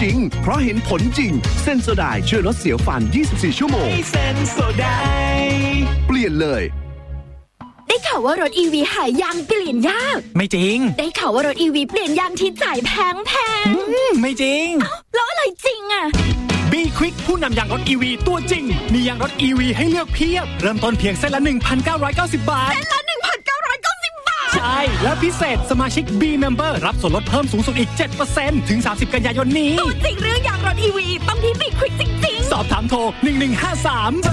จริงเพราะเห็นผลจริงเซนโซไดช่วยลดเสียวฟัน24ชั่วโมงเซนโซไดเปลี่ยนเลยได้ข่าวว่ารถ EV หายางเปลี่ยนยากไม่จริงได้ข่าวว่ารถ EV เปลี่ยนยางที่จ่ายแพงไม่จริงแล้วอะไรจริงอ่ะ B Quick ผู้นำยางรถ EV ตัวจริงมียางรถ EV ให้เลือกเพียบเริ่มต้นเพียงเส้นละ 1,990 บาทเส้นละ 1,990 บาทใช่และพิเศษสมาชิก B Member รับส่วนลดเพิ่มสูงสุดอีก 7% ถึง 30 กันยายนนี้ตัวจริงเรื่องยางรถ EV ต้องที่ B Quick จริงๆสอบถามโทร1153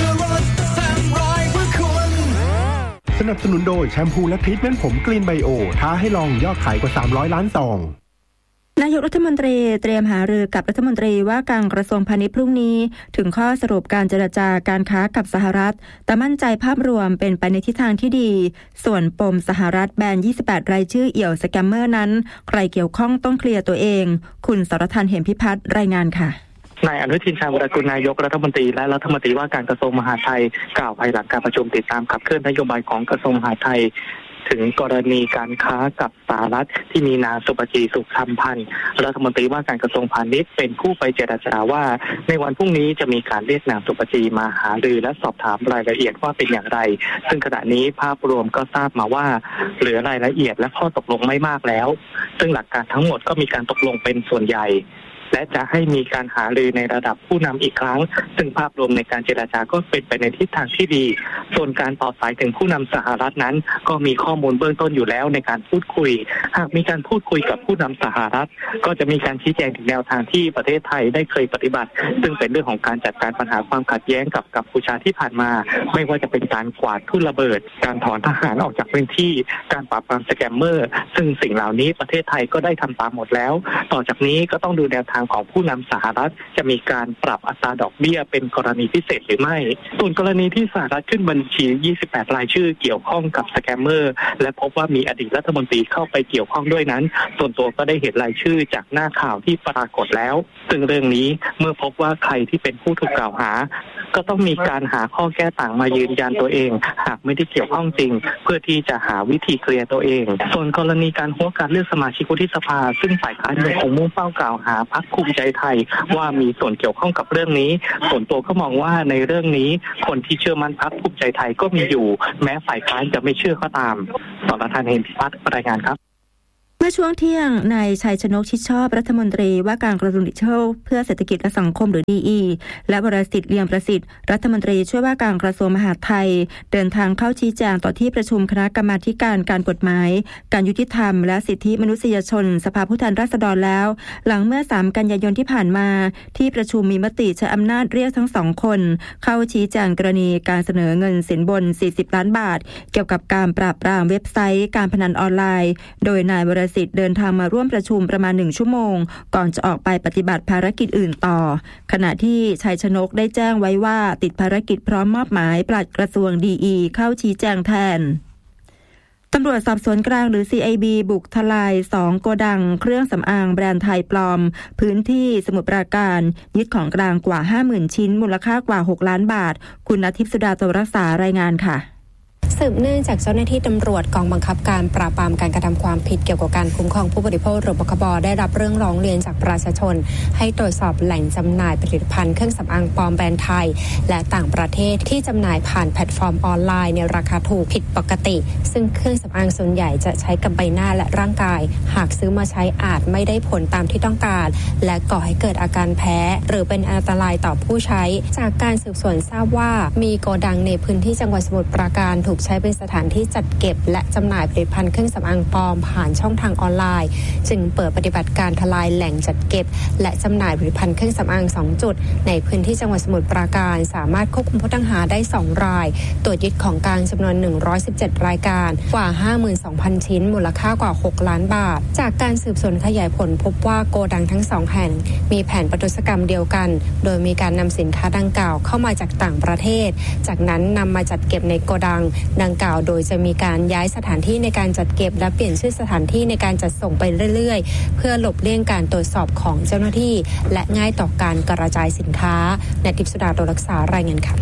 สนับสนุนโดยแชมพูและทรีทเมนต์ผมกรีนไบโอท้าให้ลองยอดขายกว่า300ล้านซองนายกรัฐมนตรีเตรียมหารือกับรัฐมนตรีว่าการกระทรวงพาณิชย์พรุ่งนี้ถึงข้อสรุปการเจรจาการค้ากับสหรัฐแต่มั่นใจภาพรวมเป็นไปในทิศทางที่ดีส่วนปมสหรัฐแบน28รายชื่อเอี่ยวสแกมเมอร์นั้นใครเกี่ยวข้องต้องเคลียร์ตัวเองคุณสรทัน เหมพิพัฒน์รายงานค่ะนายอนุทิน ชาญวิรากูลนายกรัฐมนตรีและรัฐมนตรีว่าการกระทรวงมหาดไทยกล่าวภายหลังการประชุมติดตามขับเคลื่อนนโยบายของกระทรวงมหาดไทยถึงกรณีการค้ากับสหรัฐที่มีนางสุปจีสุขธรรมพันธ์รัฐมนตรีว่าการกระทรวงพาณิชย์เป็นผู้ไปเจรจาว่าในวันพรุ่งนี้จะมีการเรียกนางสุปจีมาหารือและสอบถามรายละเอียดว่าเป็นอย่างไรซึ่งขณะนี้ภาพรวมก็ทราบมาว่าเหลือรายละเอียดและข้อตกลงไม่มากแล้วซึ่งหลักการทั้งหมดก็มีการตกลงเป็นส่วนใหญ่และจะให้มีการหารือในระดับผู้นำอีกครั้งซึ่งภาพรวมในการเจรจาก็เป็นไปในทิศทางที่ดีส่วนการต่อสายถึงผู้นำสหรัฐนั้นก็มีข้อมูลเบื้องต้นอยู่แล้วในการพูดคุยหากมีการพูดคุยกับผู้นำสหรัฐก็จะมีการชี้แจงถึงแนวทางที่ประเทศไทยได้เคยปฏิบัติซึ่งเป็นเรื่องของการจัดการปัญหาความขัดแย้งกับกัมพูชาที่ผ่านมาไม่ว่าจะเป็นการกวาดทุ่นระเบิดการถอนทหารออกจากพื้นที่การปราบปรามสแกมเมอร์ซึ่งสิ่งเหล่านี้ประเทศไทยก็ได้ทำตามหมดแล้วต่อจากนี้ก็ต้องดูแนวทางของผู้นำสหรัฐจะมีการปรับอัตราดอกเบี้ยเป็นกรณีพิเศษหรือไม่ส่วนกรณีที่สหรัฐขึ้นบัญชี28รายชื่อเกี่ยวข้องกับสแกมเมอร์และพบว่ามีอดีตรัฐมนตรีเข้าไปเกี่ยวข้องด้วยนั้นส่วนตัวก็ได้เห็นรายชื่อจากหน้าข่าวที่ปรากฏแล้วซึ่งเรื่องนี้เมื่อพบว่าใครที่เป็นผู้ถูกกล่าวหาก็ต้องมีการหาข้อแก้ต่างมายืนยันตัวเองหากไม่ได้เกี่ยวข้องจริงเพื่อที่จะหาวิธีเคลียร์ตัวเองส่วนกรณีการหัวการเลือกสมาชิกวุฒิสภาซึ่งฝ่ายค้านยังคงมุ่งเป้ากล่าวหาพรรคภูมิใจไทยว่ามีส่วนเกี่ยวข้องกับเรื่องนี้ส่วนตัวก็มองว่าในเรื่องนี้คนที่เชื่อมั่นพรรคภูมิใจไทยก็มีอยู่แม้ฝ่ายค้านจะไม่เชื่อก็ตามสรทัน เหมพิพัฒน์รายงานครับเมื่อช่วงเที่ยงนายชัยชนกชิดชอบรัฐมนตรีว่าการกระทรวงดิจิทัลเพื่อเศรษฐกิจและสังคมหรือ DE และวรสิทธิ์เลี่ยมประสิทธิ์รัฐมนตรีช่วยว่าการกระทรวงมหาดไทยเดินทางเข้าชี้แจงต่อที่ประชุมคณะกรรมาธิการการกฎหมายการยุติธรรมและสิทธิมนุษยชนสภาผู้แทนราษฎรแล้วหลังเมื่อ3กันยายนที่ผ่านมาที่ประชุมมีมติใช้อำนาจเรียกทั้ง2คนเข้าชี้แจงกรณีการเสนอเงินสินบน40ล้านบาทเกี่ยวกับการปราบปรามเว็บไซต์การพนันออนไลน์โดยนายวรสิทธิ์เดินทางมาร่วมประชุมประมาณ1ชั่วโมงก่อนจะออกไปปฏิบัติภารกิจอื่นต่อขณะที่ชัยชนกได้แจ้งไว้ว่าติดภารกิจพร้อมมอบหมายปลัดกระทรวง DE เข้าชี้แจงแทนตำรวจสอบสวนกลางหรือ CIB บุกทลาย2โกดังเครื่องสำอางแบรนด์ไทยปลอมพื้นที่สมุทรปราการยึดของกลางกว่า 50,000 ชิ้นมูลค่ากว่า6ล้านบาทคุณอาทิตย์สุดาโตรักษารายงานค่ะสืบเนื่องจากเจ้าหน้าที่ตำรวจกองบังคับการปราบปรามการกระทำความผิดเกี่ยวกับการคุ้มครองผู้บริโภคหรือปคบ.ได้รับเรื่องร้องเรียนจากประชาชนให้ตรวจสอบแหล่งจำหน่ายผลิตภัณฑ์เครื่องสำอางปลอมแบรนด์ไทยและต่างประเทศที่จำหน่ายผ่านแพลตฟอร์มออนไลน์ในราคาถูกผิดปกติซึ่งเครื่องสำอางส่วนใหญ่จะใช้กับใบหน้าและร่างกายหากซื้อมาใช้อาจไม่ได้ผลตามที่ต้องการและก่อให้เกิดอาการแพ้หรือเป็นอันตรายต่อผู้ใช้จากการสืบสวนทราบว่ามีโกดังในพื้นที่จังหวัดสมุทรปราการถูกใช้เป็นสถานที่จัดเก็บและจำหน่ายผลิตภัณฑ์เครื่องสำอางปลอมผ่านช่องทางออนไลน์จึงเปิดปฏิบัติการทลายแหล่งจัดเก็บและจำหน่ายผลิตภัณฑ์เครื่องสำอาง2จุดในพื้นที่จังหวัดสมุทรปราการสามารถควบคุมผู้ต้องหาได้2รายตรวจยึดของกลางจำนวน117รายการกว่า 52,000 ชิ้นมูลค่ากว่า6ล้านบาทจากการสืบสวนขยายผลพบว่าโกดังทั้ง2แห่งมีแผนประทุษกรรมเดียวกันโดยมีการนำสินค้าดังกล่าวเข้ามาจากต่างประเทศจากนั้นนำมาจัดเก็บในโกดังดังกล่าวโดยจะมีการย้ายสถานที่ในการจัดเก็บและเปลี่ยนชื่อสถานที่ในการจัดส่งไปเรื่อยๆเพื่อหลบเลี่ยงการตรวจสอบของเจ้าหน้าที่และง่ายต่อการกระจายสินค้าณทิพย์สุดาโตรักษารายงานค่ะ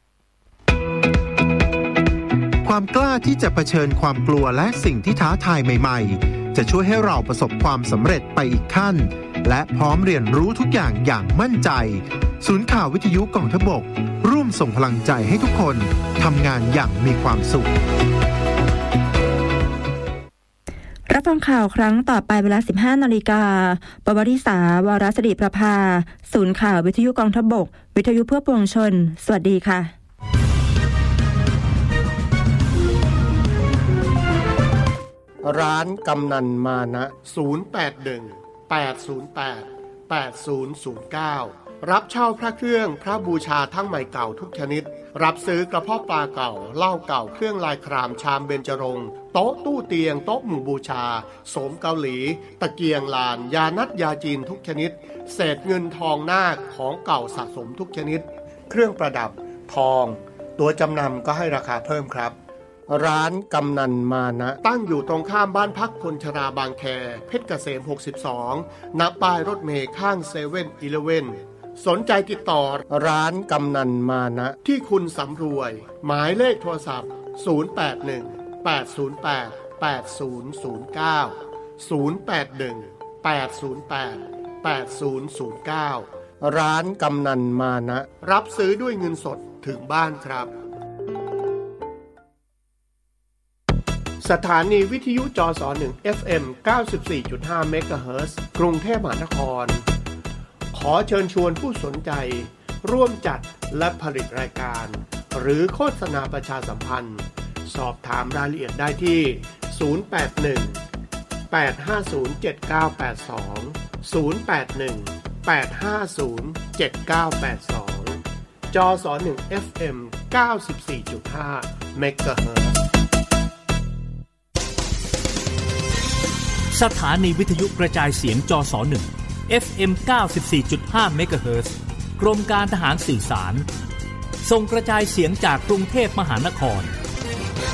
ความกล้าที่จะเผชิญความกลัวและสิ่งที่ท้าทายใหม่ๆจะช่วยให้เราประสบความสำเร็จไปอีกขั้นและพร้อมเรียนรู้ทุกอย่างอย่างมั่นใจศูนย์ข่าววิทยุกองทัพบกร่วมส่งพลังใจให้ทุกคนทำงานอย่างมีความสุขรับฟังข่าวครั้งต่อไปเวลา 15:00 น.ปวริษาวรสิริประภาศูนย์ข่าววิทยุกองทัพบกวิทยุเพื่อปวงชนสวัสดีค่ะร้านกำนันมานะ081-808-8009รับเช่าพระเครื่องพระบูชาทั้งใหม่เก่าทุกชนิดรับซื้อกระเพาะปลาเก่าเหล้าเก่าเครื่องลายครามชามเบญจรงค์โต๊ะตู้เตียงโต๊ะหมู่บูชาโสมเกาหลีตะเกียงลานยานัดยาจีนทุกชนิดเศษเงินทองนาคของเก่าสะสมทุกชนิดเครื่องประดับทองตัวจำนำก็ให้ราคาเพิ่มครับร้านกำนันมานะตั้งอยู่ตรงข้ามบ้านพักคนชราบางแคเพชรเกษม62ณป้ายรถเมล์ข้าง7-Elevenสนใจติดต่อร้านกำนันมานะที่คุณสำรวยหมายเลขโทรศัพท์081-808-8009 ร้านกำนันมานะรับซื้อด้วยเงินสดถึงบ้านครับสถานีวิทยุจส1 FM 94.5 เมกะเฮิรตซ์กรุงเทพมหานครขอเชิญชวนผู้สนใจร่วมจัดและผลิตรายการหรือโฆษณาประชาสัมพันธ์สอบถามรายละเอียดได้ที่081-850-7982 จส1 FM 94.5 เมกะเฮิรตซ์สถานีวิทยุกระจายเสียงจส1 FM 94.5 เมกะเฮิรตซ์กรมการทหารสื่อสารส่งกระจายเสียงจากกรุงเทพมหานคร